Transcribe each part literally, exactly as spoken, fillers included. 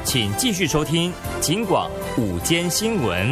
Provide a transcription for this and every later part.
请继续收听警广午间新闻。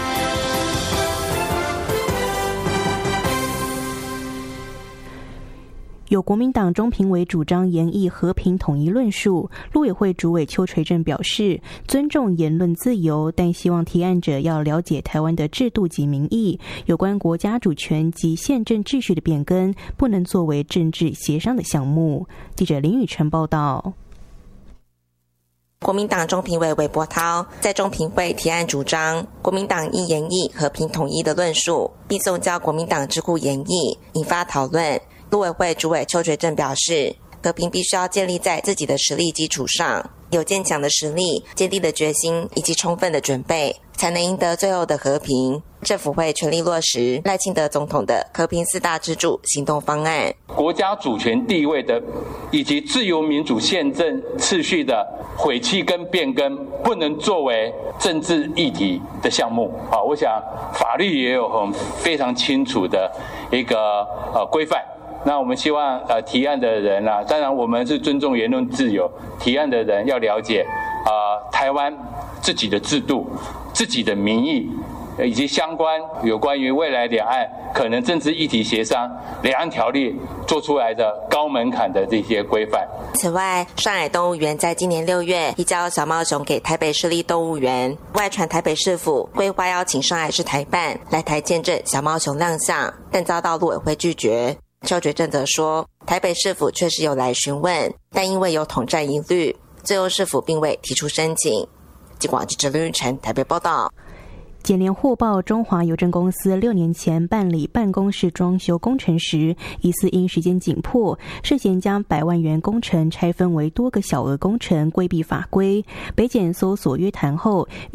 有国民党中评委主张研议和平统一论述，陆委会主委邱垂正表示，尊重言论自由，但希望提案者要了解台湾的制度及民意，有关国家主权及宪政秩序的变更，不能作为政治协商的项目。记者林宇晨报道。 国民党中评委韦伯涛在中评会提案主张国民党应研议和平统一的论述，并送交国民党智库研议，引发讨论。陆委会主委邱垂正表示，和平必须要建立在自己的实力基础上，有坚强的实力、坚定的决心以及充分的准备，才能赢得最后的和平。政府会全力落实赖清德总统的和平四大支柱行动方案， 国家主权地位的以及自由民主宪政秩序的毁弃跟变更，不能作为政治议题的项目。啊，我想法律也有很非常清楚的一个呃规范。那我们希望呃提案的人啊，当然我们是尊重言论自由，提案的人要了解啊、呃、台湾自己的制度、自己的民意，以及相关有关于未来两岸可能政治议题协商、两岸条例做出来的高门槛的这些规范。 此外，上海动物园在今年六月移交小猫熊给台北市立动物园，外传台北市府规划邀请上海市台办来台见证小猫熊亮相，但遭到陆委会拒绝。邱垂正则说，台北市府确实有来询问，但因为有统战疑虑，最后市府并未提出申请。警广记者林玉成台北报道。 检联获报，中华邮政公司六年前办理办公室装修工程时，疑似因时间紧迫，涉嫌将百万元工程拆分为多个小额工程，规避法规。北检搜索约谈后，